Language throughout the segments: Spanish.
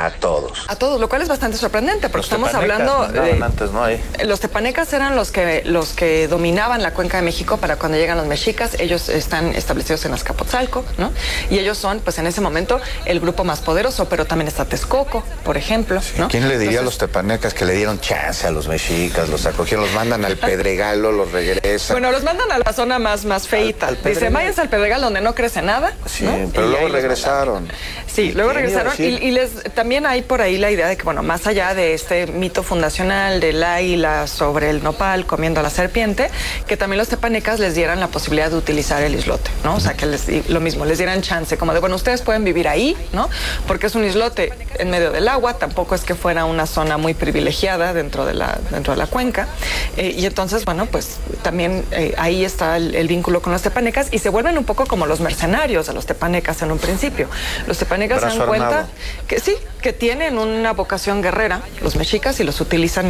A todos. A todos, lo cual es bastante sorprendente, porque estamos hablando antes, ¿no? Ahí. Los tepanecas eran los que dominaban la cuenca de México para cuando llegan los mexicas. Ellos están establecidos en Azcapotzalco, ¿no? Y ellos son, pues en ese momento, el grupo más poderoso, pero también está Texcoco, por ejemplo, ¿no? ¿Quién le diría a los tepanecas que le dieron chance a los mexicas, los acogieron, los mandan al Pedregal o los regresan? Bueno, los mandan a la zona más feita. Dice, váyanse al Pedregal donde no crece nada. Sí, ¿no? pero luego regresaron. Sí, luego regresaron y también hay por ahí la idea de que, bueno, más allá de este mito fundacional del águila sobre el nopal comiendo a la serpiente, que también los tepanecas les dieran la posibilidad de utilizar el islote, ¿no? O sea, que lo mismo, les dieran chance, como de, bueno, ustedes pueden vivir ahí, ¿no? Porque es un islote en medio del agua, tampoco es que fuera una zona muy privilegiada dentro de la cuenca, y entonces, bueno, pues también ahí está el vínculo con los tepanecas y se vuelven un poco como los mercenarios de los tepanecas en un principio. Los tepanecas se dan cuenta que sí, que tienen una vocación guerrera, los mexicas, y los utilizan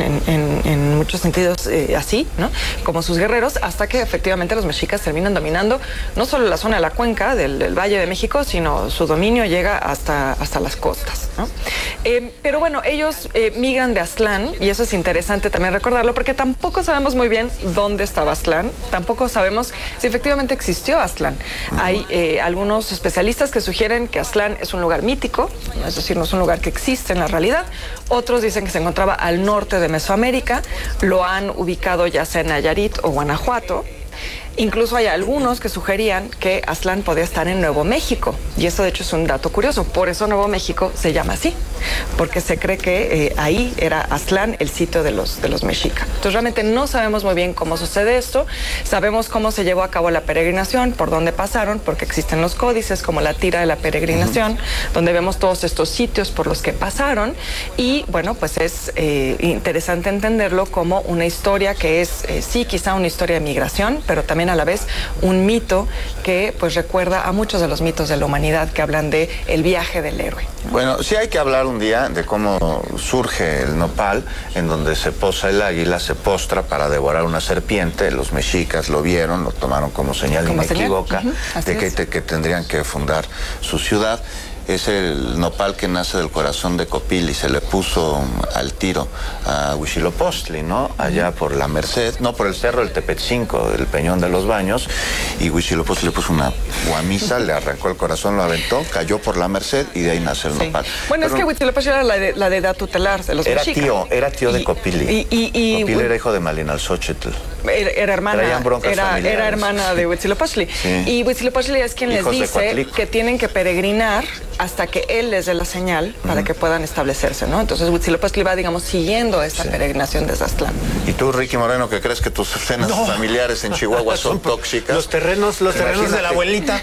en muchos sentidos así, ¿no? Como sus guerreros, hasta que efectivamente los mexicas terminan dominando no solo la zona de la cuenca del Valle de México, sino su dominio llega hasta las costas, ¿no? Pero bueno, ellos migran de Aztlán, y eso es interesante también recordarlo, porque tampoco sabemos muy bien dónde estaba Aztlán, tampoco sabemos si efectivamente existió Aztlán. Hay algunos especialistas que sugieren que Aztlán es un lugar mítico, es decir, no es un lugar que existe en la realidad. Otros dicen que se encontraba al norte de Mesoamérica, lo han ubicado ya sea en Nayarit o Guanajuato. Incluso hay algunos que sugerían que Aztlán podía estar en Nuevo México, y eso de hecho es un dato curioso, por eso Nuevo México se llama así, porque se cree que ahí era Aztlán el sitio de los mexicas. Entonces realmente no sabemos muy bien cómo sucede esto, sabemos cómo se llevó a cabo la peregrinación, por dónde pasaron, porque existen los códices como la tira de la peregrinación, donde vemos todos estos sitios por los que pasaron, y bueno, pues es interesante entenderlo como una historia que es, sí, quizá una historia de migración, pero también a la vez un mito que pues recuerda a muchos de los mitos de la humanidad que hablan de el viaje del héroe, ¿no? Bueno, sí hay que hablar un día de cómo surge el nopal, en donde se posa el águila, se postra para devorar una serpiente. Los mexicas lo vieron, lo tomaron como señal inequívoca de que tendrían que fundar su ciudad. Es el nopal que nace del corazón de Copil y se le puso al tiro a Huitzilopochtli, ¿no? Allá por la Merced, no, por el cerro del Tepetzinco, del Peñón de los Baños, y Huitzilopochtli le puso una guamisa, le arrancó el corazón, lo aventó, cayó por la Merced y de ahí nace el nopal. Bueno, pero es que Huitzilopochtli era la deidad tutelar de los mexicas. Era tío de Copili. Copil era hijo de Malinalxóchitl. Era hermana, era hermana de Huitzilopochtli. Sí. Y Huitzilopochtli es quien les dice que tienen que peregrinar hasta que él les dé la señal para que puedan establecerse, ¿no? Entonces Huitzilopochtli va, digamos, siguiendo esta peregrinación desde Aztlán. ¿Y tú, Ricky Moreno, que crees que tus cenas familiares en Chihuahua son tóxicas? Los terrenos de la abuelita.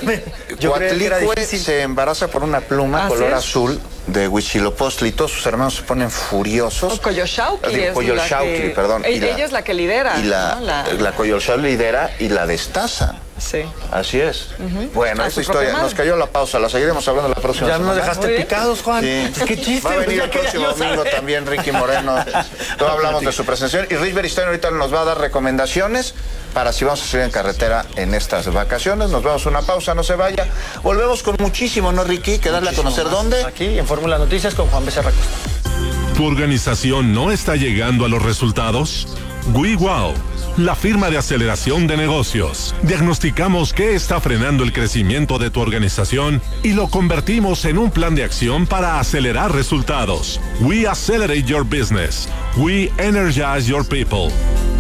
Yo creo que era difícil. Se embaraza por una pluma color azul de Huitzilopochtli, y todos sus hermanos se ponen furiosos. Coyolxauhqui, perdón. Ella es la que lidera. Y la Coyolxauhqui lidera y la destaza. Sí. Así es. Bueno, esta historia nos cayó la pausa, la seguiremos hablando la próxima semana. Ya nos dejaste picados, Juan. Sí. Qué chiste. Va a venir el próximo domingo también Ricky Moreno. Todos hablamos de su presentación y Rich Beristain ahorita nos va a dar recomendaciones para si vamos a salir en carretera en estas vacaciones. Nos vemos una pausa, no se vaya. Volvemos con muchísimo, ¿no, Ricky? Que darle a conocer más. ¿Dónde? Aquí en Fórmula Noticias con Juan Becerra Costa. ¿Tu organización no está llegando a los resultados? WeWow, la firma de aceleración de negocios. Diagnosticamos qué está frenando el crecimiento de tu organización y lo convertimos en un plan de acción para acelerar resultados. We accelerate your business. We energize your people.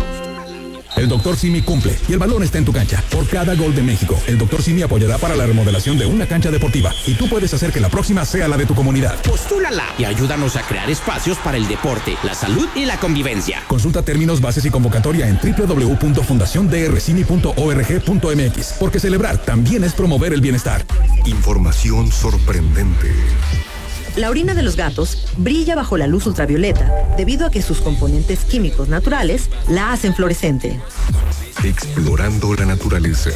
El Dr. Simi cumple y el balón está en tu cancha. Por cada gol de México, el Dr. Simi apoyará para la remodelación de una cancha deportiva y tú puedes hacer que la próxima sea la de tu comunidad. Postúlala y ayúdanos a crear espacios para el deporte, la salud y la convivencia. Consulta términos, bases y convocatoria en www.fundaciondrcimi.org.mx, porque celebrar también es promover el bienestar. Información sorprendente. La orina de los gatos brilla bajo la luz ultravioleta debido a que sus componentes químicos naturales la hacen fluorescente. Explorando la naturaleza.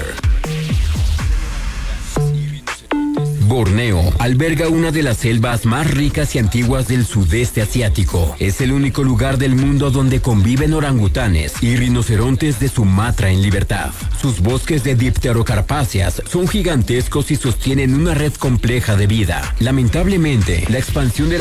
Borneo alberga una de las selvas más ricas y antiguas del sudeste asiático. Es el único lugar del mundo donde conviven orangutanes y rinocerontes de Sumatra en libertad. Sus bosques de dipterocarpáceas son gigantescos y sostienen una red compleja de vida. Lamentablemente, la expansión de